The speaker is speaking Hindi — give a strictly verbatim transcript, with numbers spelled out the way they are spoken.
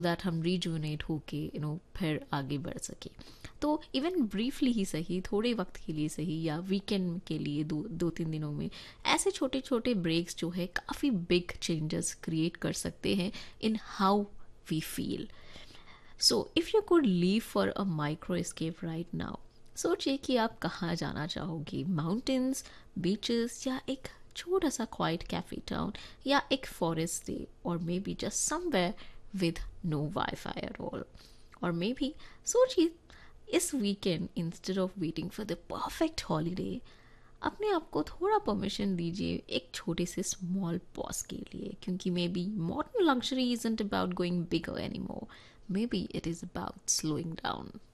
दैट हम रिजुवनेट होके यू नो फिर आगे बढ़ सके। तो इवन ब्रीफली ही सही, थोड़े वक्त के लिए सही, या वीकेंड के लिए दो दो तीन दिनों में, ऐसे छोटे छोटे ब्रेक्स जो है काफ़ी बिग चेंजेस क्रिएट कर सकते हैं in how we feel. So if you could leave for a micro escape right now, सोचिए कि आप कहाँ जाना चाहोगे, माउंटेन्स, बीचेस, या एक छोटा सा क्वाइट कैफे टाउन, या एक फॉरेस्ट डे, और may be just somewhere with no wifi at all. और मे बी सोचिए इस weekend instead of waiting for the perfect holiday, अपने आप को थोड़ा परमिशन दीजिए एक छोटे से स्मॉल पॉज के लिए, क्योंकि may be modern luxury isn't about going bigger any more, may be it is about slowing down.